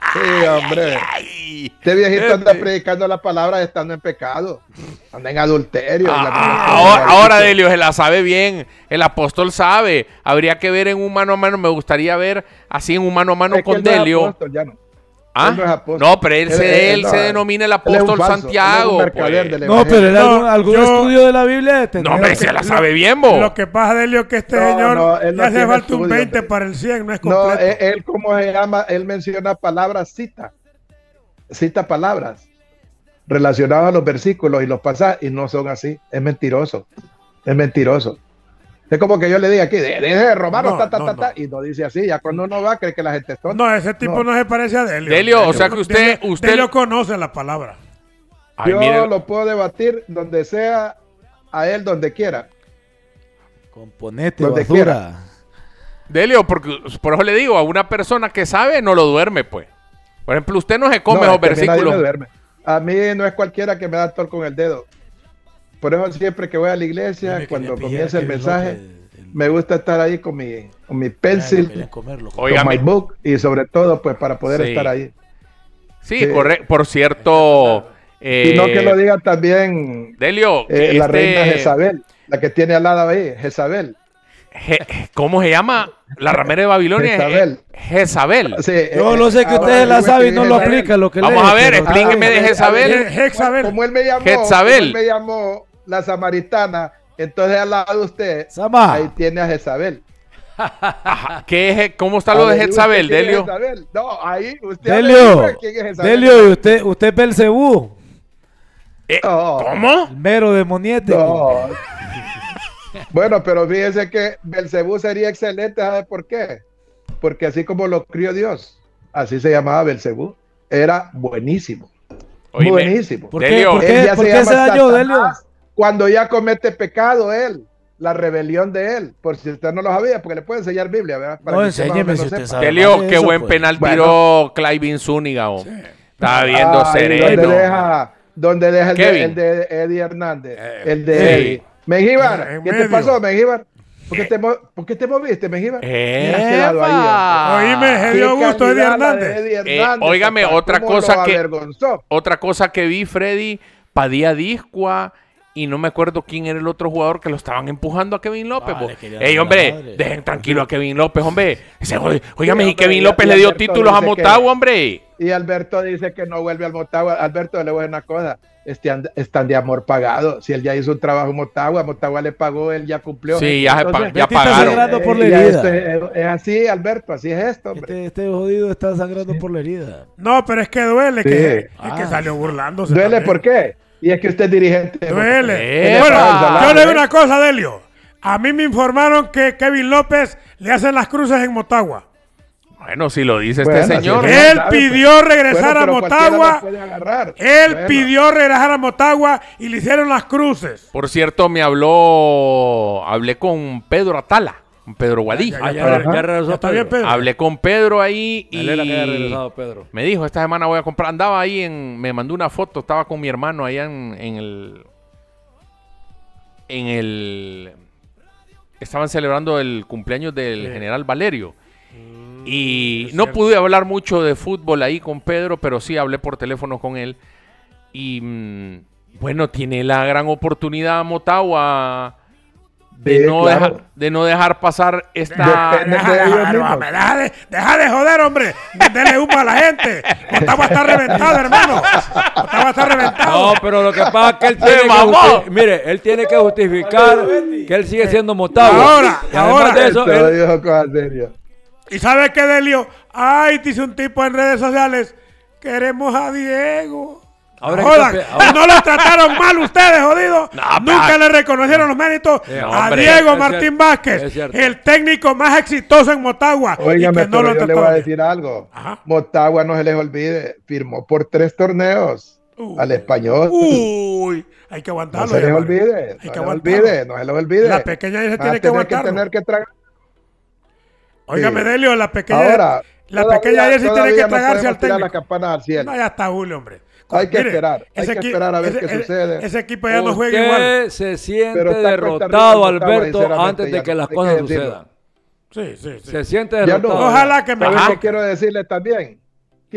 Sí, hombre. Este viejito anda predicando la palabra estando en pecado. Anda en adulterio. Ahora Delio se la sabe bien. El apóstol sabe. Habría que ver en un mano a mano. Me gustaría ver así en un mano a mano con Delio. Apóstol, ya no. ¿Ah? No, pero él se denomina el apóstol Santiago. Pues. No, pero él algún estudio de la Biblia. No, hombre, se la sabe bien, vos. Lo que pasa, Delio, que señor le hace falta un 20 para el 100, no es completo. No, él, ¿cómo se llama? Él menciona palabras, cita palabras relacionadas a los versículos y los pasajes, y no son así. Es mentiroso. Es como que yo le diga aquí, deje de robarlo, y no dice así. Ya cuando uno va, cree que la gente es tonta. No, ese tipo no se parece a Delio. Delio, o sea que usted Delio conoce la palabra. Yo lo puedo debatir donde sea, a él donde quiera. Componente donde basura. Quiera. Delio, porque por eso le digo, a una persona que sabe no lo duerme, pues. Por ejemplo, usted no se come esos versículos. A mí no es cualquiera que me da tol con el dedo. Por eso siempre que voy a la iglesia, cuando comienza el mensaje, me gusta estar ahí con mi pencil, con my book, y sobre todo pues para poder estar ahí. Sí, correcto. Por cierto... y no que lo diga también Delio, la reina Jezabel, la que tiene al lado ahí, Jezabel. ¿Cómo se llama? La ramera de Babilonia. Jezabel. Sí, yo no sé que usted la sabe y no lo aplica. Vamos a ver, explíqueme de Jezabel. Como él me llamó la samaritana, entonces al lado de usted, ahí tiene a Jezabel. ¿Cómo está lo de Jezabel, Delio? No, ahí usted. Delio, usted es Belcebú. ¿Cómo? El mero demoniete. No. Bueno, pero fíjese que Belcebú sería excelente, ¿sabe por qué? Porque así como lo crió Dios, así se llamaba Belcebú. Era buenísimo. Oíme, buenísimo. ¿Por qué se dañó, Delio? Cuando ya comete pecado él, la rebelión de él, por si usted no lo sabía, porque le puede enseñar Biblia, ¿verdad? Para enséñeme si usted sabe. Delio, qué buen penal tiró Clive Zúñiga. Sí. Estaba viendo sereno. ¿Dónde deja el de Eddie Hernández? El de Eddie. Mengíbar, ¿qué te pasó, Mengíbar? ¿Por qué te moviste, Mengíbar? Oíme, se dio gusto Eddie Hernández. Óigame, otra cosa que vi, Freddy, Padilla Discua, y no me acuerdo quién era el otro jugador que lo estaban empujando a Kevin López. Ey, hombre, dejen tranquilo a Kevin López, hombre. Óigame, y Kevin López le dio títulos a Motagua, hombre. Y Alberto dice que no vuelve al Motagua. Alberto, le voy a decir una cosa. Están de amor pagado. Si él ya hizo un trabajo en Motagua le pagó, él ya cumplió. Sí, ya pagaron. Por la herida. Es así, Alberto, así es esto, hombre. Este jodido está sangrando por la herida. No, pero es que duele, que salió burlándose. ¿Duele también? ¿Por qué? Y es que usted es dirigente. Duele. Bueno, yo le digo una cosa, Delio. A mí me informaron que Kevin López le hacen las cruces en Motagua. Bueno, si lo dice este señor. Él pidió regresar a Motagua. Él pidió regresar a Motagua y le hicieron las cruces. Por cierto, hablé con Pedro Atala, con Pedro Guadí. Ya regresó Pedro. Hablé con Pedro ahí y que haya regresado Pedro. Me dijo, esta semana voy a comprar. Andaba ahí me mandó una foto, estaba con mi hermano allá en el estaban celebrando el cumpleaños del general Valerio. Y no pude hablar mucho de fútbol ahí con Pedro, pero sí hablé por teléfono con él. Y bueno, tiene la gran oportunidad Motagua de no dejar pasar esta... Deja de joder, hombre. Dele humo a la gente. Motagua está reventado, hermano. Motagua está reventado. No, pero lo que pasa es que él tiene que justificar que él sigue siendo Motagua. Ahora de eso, serio. ¿Y sabe qué, Delio? Ay, dice un tipo en redes sociales, queremos a Diego. Jodan, no lo trataron mal ustedes, jodido. Nunca le reconocieron los méritos a Diego Martín Vázquez, el técnico más exitoso en Motagua. Óigame, pero yo le voy a decir algo. Ajá. Motagua, no se les olvide, firmó por 3 torneos al Español. Uy, hay que aguantarlo. No se les olvide, no se les olvide. La pequeña ya se tiene que aguantarlo. Tener que tragar. Óigame, Delio, la pequeña ayer sí tiene que tragarse al técnico. La campana al cielo. No, ya está Julio, hombre. Hay que esperar a ver qué sucede. Ese equipo ya no juega igual. Se siente derrotado, Alberto, antes de que las cosas sucedan. Sí. Se siente derrotado. Ojalá que me... quiero decirle también.